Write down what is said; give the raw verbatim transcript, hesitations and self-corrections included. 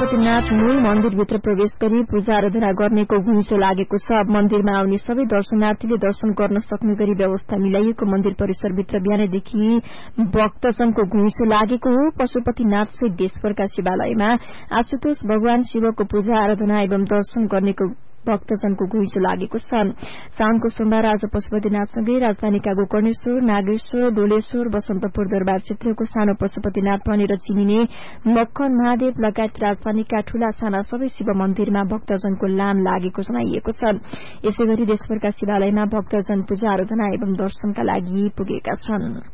पशुपतिनाथ मूल मन्दिरभित्र प्रवेश गरी पूजा आराधना गर्नेको घुइँचो लागेको छ। मन्दिरमा आउने सबै दर्शनार्थीले दर्शन गर्न सक्ने गरी व्यवस्था मिलाइएको मन्दिर परिसरभित्र बिहानैदेखि भक्तजनको घुइँचो लागेको हो। पशुपतिनाथ सहित देशभरका शिवालयमा आशुतोष भगवान शिवको पूजा आराधना एवं दर्शन गर्नेको भक्तजनको घुइँचो लागेको छ। साउनको सोमबार आज पशुपतिनाथसँगै राजधानीका गोकर्णेश्वर, नागेश्वर, डोलेश्वर, बसन्तपुर दरबार क्षेत्रको सानो पशुपतिनाथ भनेर चिनिने मक्खन महादेव लगायत राजधानीका ठूला साना सबै शिव मन्दिरमा भक्तजनको लाम लागेको जनाइएको छ। यसै गरी देशभरका शिवालयमा भक्तजन पूजा आराधना एवं दर्शनका लागि पुगेका छन्।